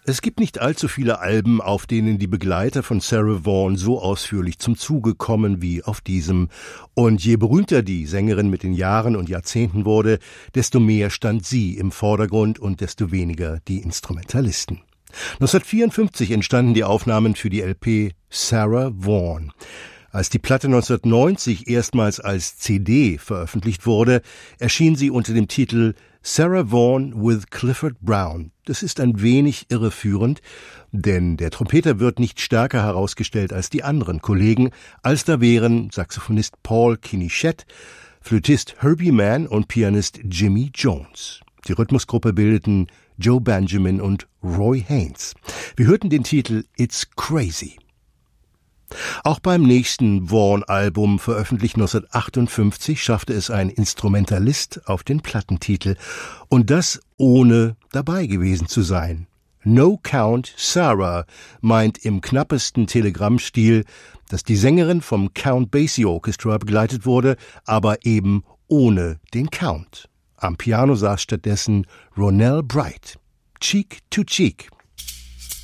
Es gibt nicht allzu viele Alben, auf denen die Begleiter von Sarah Vaughan so ausführlich zum Zuge kommen wie auf diesem. Und je berühmter die Sängerin mit den Jahren und Jahrzehnten wurde, desto mehr stand sie im Vordergrund und desto weniger die Instrumentalisten. 1954 entstanden die Aufnahmen für die LP Sarah Vaughan. Als die Platte 1990 erstmals als CD veröffentlicht wurde, erschien sie unter dem Titel Sarah Vaughan with Clifford Brown. Das ist ein wenig irreführend, denn der Trompeter wird nicht stärker herausgestellt als die anderen Kollegen, als da wären Saxophonist Paul Kinichette, Flötist Herbie Mann und Pianist Jimmy Jones. Die Rhythmusgruppe bildeten Joe Benjamin und Roy Haynes. Wir hörten den Titel It's Crazy. Auch beim nächsten Vaughan-Album, veröffentlicht 1958, schaffte es ein Instrumentalist auf den Plattentitel. Und das ohne dabei gewesen zu sein. No Count Sarah meint im knappesten Telegrammstil, dass die Sängerin vom Count Basie Orchestra begleitet wurde, aber eben ohne den Count. Am Piano saß stattdessen Ronell Bright. Cheek to Cheek.